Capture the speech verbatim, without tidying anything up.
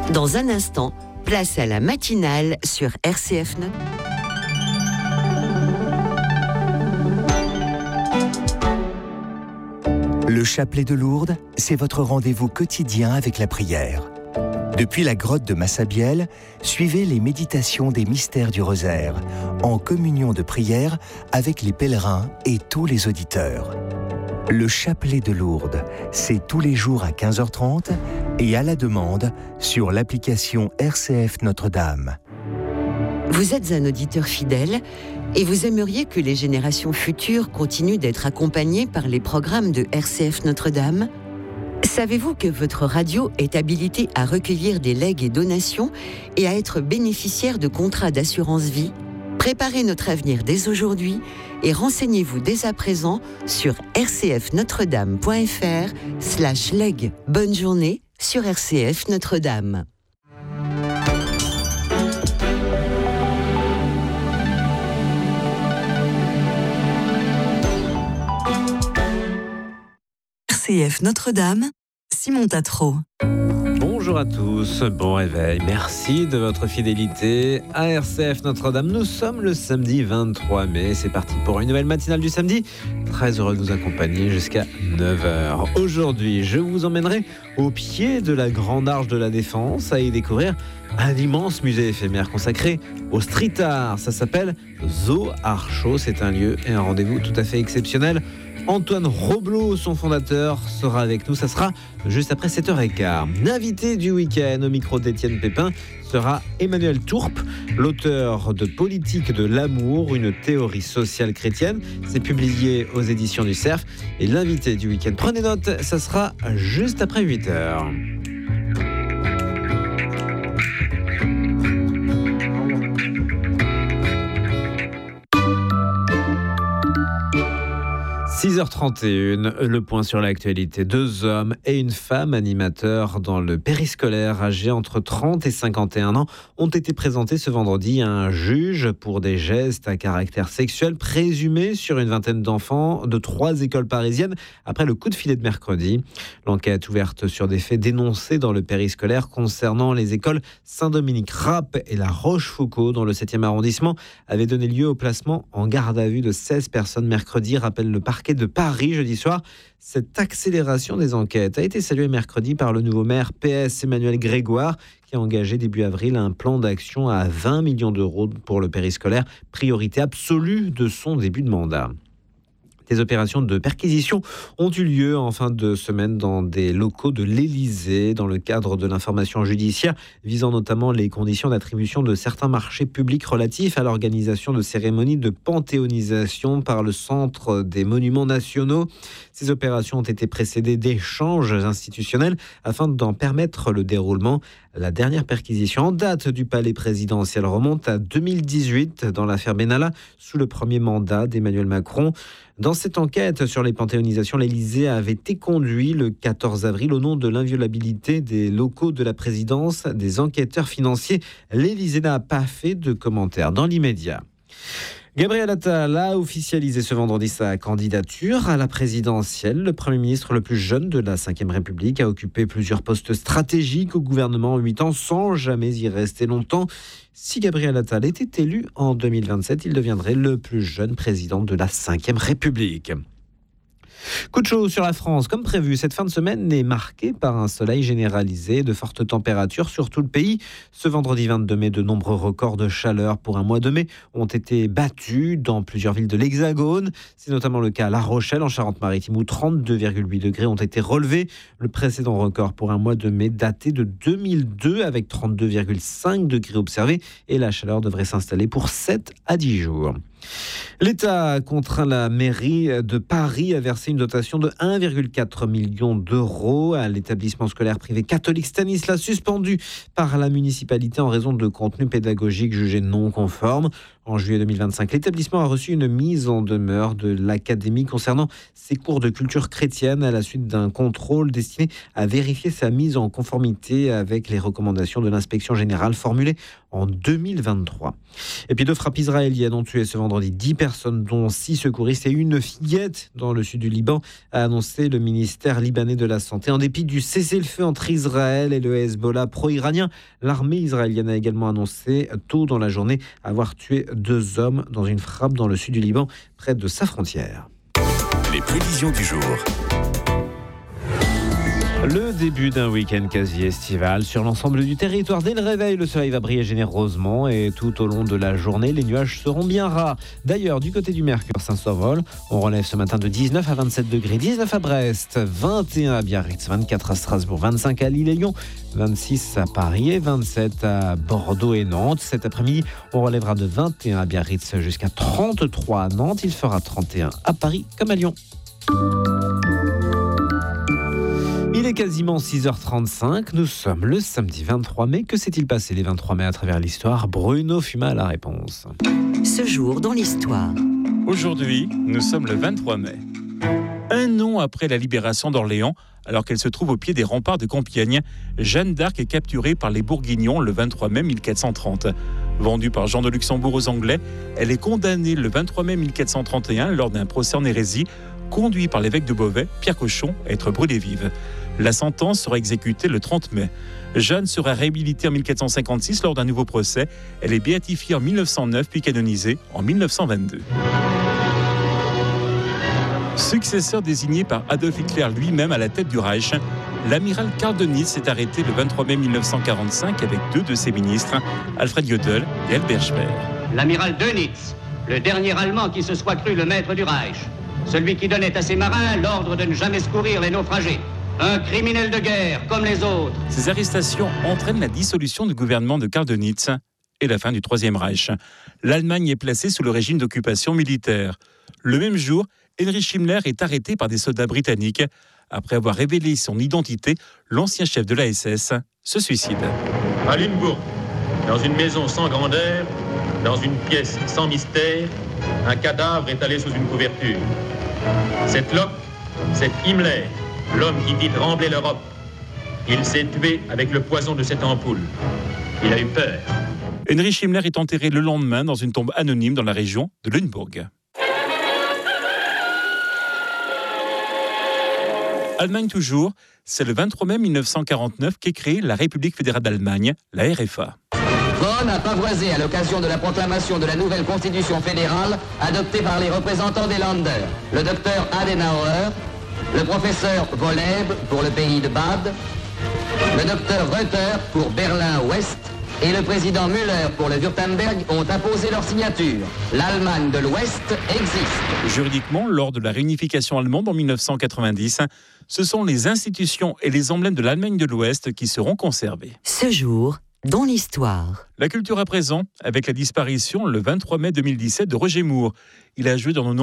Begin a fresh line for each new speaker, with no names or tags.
Dans un instant, place à la matinale sur R C F Notre.
Le chapelet de Lourdes, c'est votre rendez-vous quotidien avec la prière. Depuis la grotte de Massabielle, suivez les méditations des mystères du rosaire, en communion de prière avec les pèlerins et tous les auditeurs. Le chapelet de Lourdes, c'est tous les jours à quinze heures trente et à la demande sur l'application R C F Notre-Dame.
Vous êtes un auditeur fidèle et vous aimeriez que les générations futures continuent d'être accompagnées par les programmes de R C F Notre-Dame ? Savez-vous que votre radio est habilitée à recueillir des legs et donations et à être bénéficiaire de contrats d'assurance vie ? Préparez notre avenir dès aujourd'hui et renseignez-vous dès à présent sur rcfnotredame.fr slash leg. Bonne journée sur R C F Notre-Dame. R C F Notre-Dame, Simon Tatro.
Bonjour à tous, bon réveil, merci de votre fidélité à R C F Notre-Dame. Nous sommes le samedi vingt-trois mai, c'est parti pour une nouvelle matinale du samedi. Très heureux de vous accompagner jusqu'à neuf heures. Aujourd'hui, je vous emmènerai au pied de la Grande Arche de la Défense à y découvrir un immense musée éphémère consacré au street art. Ça s'appelle Zoo Art Show, c'est un lieu et un rendez-vous tout à fait exceptionnel. Antoine Roblot, son fondateur, sera avec nous. Ça sera juste après sept heures quinze. L'invité du week-end au micro d'Étienne Pépin sera Emmanuel Tourpe, l'auteur de Politique de l'amour, une théorie sociale chrétienne. C'est publié aux éditions du Cerf. Et l'invité du week-end, prenez note, ça sera juste après huit heures. six heures trente et une, le point sur l'actualité. Deux hommes et une femme animateurs dans le périscolaire âgés entre trente et cinquante et un ans ont été présentés ce vendredi à un juge pour des gestes à caractère sexuel présumés sur une vingtaine d'enfants de trois écoles parisiennes après le coup de filet de mercredi. L'enquête ouverte sur des faits dénoncés dans le périscolaire concernant les écoles Saint-Dominique-Rapp et la Rochefoucauld dans le septième arrondissement avait donné lieu au placement en garde à vue de seize personnes mercredi, rappelle le parquet de Paris jeudi soir. Cette accélération des enquêtes a été saluée mercredi par le nouveau maire P S Emmanuel Grégoire qui a engagé début avril un plan d'action à vingt millions d'euros pour le périscolaire, priorité absolue de son début de mandat. Des opérations de perquisition ont eu lieu en fin de semaine dans des locaux de l'Élysée dans le cadre de l'information judiciaire visant notamment les conditions d'attribution de certains marchés publics relatifs à l'organisation de cérémonies de panthéonisation par le Centre des Monuments Nationaux. Ces opérations ont été précédées d'échanges institutionnels afin d'en permettre le déroulement. La dernière perquisition en date du palais présidentiel remonte à deux mille dix-huit dans l'affaire Benalla sous le premier mandat d'Emmanuel Macron. Dans cette enquête sur les panthéonisations, l'Élysée avait été conduit le quatorze avril au nom de l'inviolabilité des locaux de la présidence des enquêteurs financiers. L'Élysée n'a pas fait de commentaires dans l'immédiat. Gabriel Attal a officialisé ce vendredi sa candidature à la présidentielle. Le Premier ministre le plus jeune de la cinquième République a occupé plusieurs postes stratégiques au gouvernement en huit ans sans jamais y rester longtemps. Si Gabriel Attal était élu en deux mille vingt-sept, il deviendrait le plus jeune président de la cinquième République. Coup de chaud sur la France, comme prévu, cette fin de semaine est marquée par un soleil généralisé, de fortes températures sur tout le pays. Ce vendredi vingt-deux mai, de nombreux records de chaleur pour un mois de mai ont été battus dans plusieurs villes de l'Hexagone. C'est notamment le cas à La Rochelle, en Charente-Maritime, où trente-deux virgule huit degrés ont été relevés. Le précédent record pour un mois de mai daté de deux mille deux, avec trente-deux virgule cinq degrés observés, et la chaleur devrait s'installer pour sept à dix jours. L'État contraint la mairie de Paris à verser une dotation de un virgule quatre million d'euros à l'établissement scolaire privé catholique Stanislas, suspendu par la municipalité en raison de contenus pédagogiques jugés non conformes. en juillet deux mille vingt-cinq. L'établissement a reçu une mise en demeure de l'Académie concernant ses cours de culture chrétienne à la suite d'un contrôle destiné à vérifier sa mise en conformité avec les recommandations de l'inspection générale formulées en deux mille vingt-trois. Et puis deux frappes israéliennes ont tué ce vendredi dix personnes, dont six secouristes et une fillette dans le sud du Liban, a annoncé le ministère libanais de la Santé. En dépit du cessez-le-feu entre Israël et le Hezbollah pro-iranien, l'armée israélienne a également annoncé tôt dans la journée avoir tué deux hommes dans une frappe dans le sud du Liban, près de sa frontière.
Les prévisions du jour.
Le début d'un week-end quasi estival sur l'ensemble du territoire. Dès le réveil, le soleil va briller généreusement et tout au long de la journée, les nuages seront bien rares. D'ailleurs, du côté du Mercure Saint-Sauveur, on relève ce matin de dix-neuf à vingt-sept degrés, dix-neuf à Brest, vingt et un à Biarritz, vingt-quatre à Strasbourg, vingt-cinq à Lille et Lyon, vingt-six à Paris et vingt-sept à Bordeaux et Nantes. Cet après-midi, on relèvera de vingt et un à Biarritz jusqu'à trente-trois à Nantes. Il fera trente et un à Paris comme à Lyon. Il est quasiment six heures trente-cinq, nous sommes le samedi vingt-trois mai. Que s'est-il passé les vingt-trois mai à travers l'histoire? Bruno Fuma a la réponse.
Ce jour dans l'histoire.
Aujourd'hui, nous sommes le vingt-trois mai. Un an après la libération d'Orléans, alors qu'elle se trouve au pied des remparts de Compiègne, Jeanne d'Arc est capturée par les Bourguignons le vingt-trois mai mille quatre cent trente. Vendue par Jean de Luxembourg aux Anglais, elle est condamnée le vingt-trois mai mille quatre cent trente et un lors d'un procès en hérésie, conduit par l'évêque de Beauvais, Pierre Cochon, à être brûlée vive. La sentence sera exécutée le trente mai. Jeanne sera réhabilitée en mille quatre cent cinquante-six lors d'un nouveau procès. Elle est béatifiée en mille neuf cent neuf puis canonisée en mille neuf cent vingt-deux. Successeur désigné par Adolf Hitler lui-même à la tête du Reich, l'amiral Karl Dönitz est arrêté le vingt-trois mai mille neuf cent quarante-cinq avec deux de ses ministres, Alfred Jodl et Albert Speer.
L'amiral Dönitz, le dernier Allemand qui se soit cru le maître du Reich, celui qui donnait à ses marins l'ordre de ne jamais secourir les naufragés. Un criminel de guerre, comme les autres.
Ces arrestations entraînent la dissolution du gouvernement de Karl Dönitz et la fin du Troisième Reich. L'Allemagne est placée sous le régime d'occupation militaire. Le même jour, Heinrich Himmler est arrêté par des soldats britanniques. Après avoir révélé son identité, l'ancien chef de l'A S S se suicide.
À Lunebourg, dans une maison sans grandeur, dans une pièce sans mystère, un cadavre est allé sous une couverture. Cette loque, c'est Himmler, l'homme qui fit trembler l'Europe. Il s'est tué avec le poison de cette ampoule. Il a eu peur.
Heinrich Himmler est enterré le lendemain dans une tombe anonyme dans la région de Lunebourg. Allemagne toujours, c'est le vingt-trois mai mille neuf cent quarante-neuf qu'est créée la République fédérale d'Allemagne, la R F A.
Bonn a pavoisé à l'occasion de la proclamation de la nouvelle constitution fédérale adoptée par les représentants des Länder, le docteur Adenauer, le professeur Voleb pour le pays de Bade, le docteur Reuter pour Berlin-Ouest et le président Müller pour le Württemberg ont apposé leur signature. L'Allemagne de l'Ouest existe.
Juridiquement, lors de la réunification allemande en mille neuf cent quatre-vingt-dix, ce sont les institutions et les emblèmes de l'Allemagne de l'Ouest qui seront conservés.
Ce jour dans l'histoire.
La culture à présent, avec la disparition le vingt-trois mai deux mille dix-sept de Roger Moore. Il a joué dans nos